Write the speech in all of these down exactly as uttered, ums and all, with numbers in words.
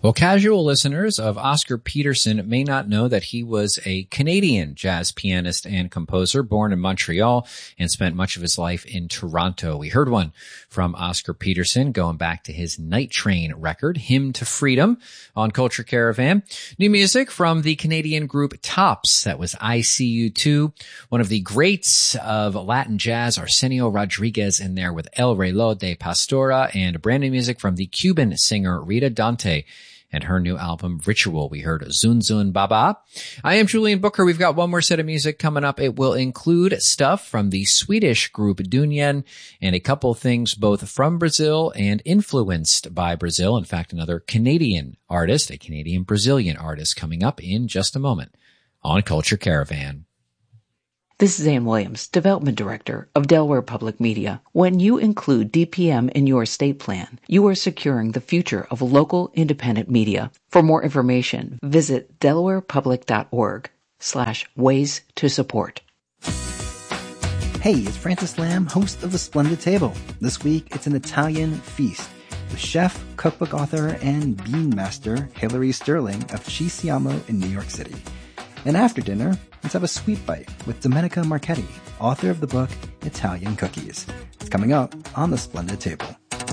Well, casual listeners of Oscar Peterson may not know that he was a Canadian jazz pianist and composer born in Montreal and spent much of his life in Toronto. We heard one from Oscar Peterson going back to his Night Train record, Hymn to Freedom, on Culture Caravan. New music from the Canadian group Tops. That was I See You Too. One of the greats of Latin jazz, Arsenio Rodriguez, in there with El Reloj de Pastora, and brand new music from the Cuban singer Rita Dante and her new album, Ritual. We heard Zun Zun Baba. I am Julian Booker. We've got one more set of music coming up. It will include stuff from the Swedish group Dunyan and a couple things both from Brazil and influenced by Brazil. In fact, another Canadian artist, a Canadian-Brazilian artist, coming up in just a moment on Culture Caravan. This is Ann Williams, Development Director of Delaware Public Media. When you include D P M in your estate plan, you are securing the future of local independent media. For more information, visit delawarepublic.org slash ways to support. Hey, it's Francis Lamb, host of The Splendid Table. This week, it's an Italian feast with chef, cookbook author, and bean master Hilary Sterling of Ci Siamo in New York City. And after dinner, let's have a sweet bite with Domenica Marchetti, author of the book Italian Cookies. It's coming up on The Splendid Table.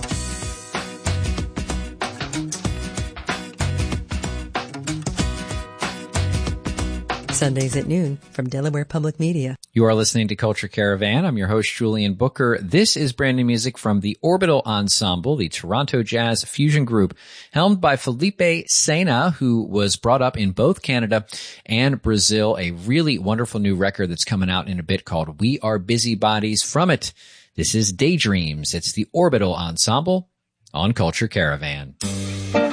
Sundays at noon from Delaware Public Media. You are listening to Culture Caravan. I'm your host, Julian Booker. This is brand new music from the Orbital Ensemble, the Toronto jazz fusion group, helmed by Felipe Sena, who was brought up in both Canada and Brazil. A really wonderful new record that's coming out in a bit called We Are Busybodies. From it, this is Daydreams. It's the Orbital Ensemble on Culture Caravan.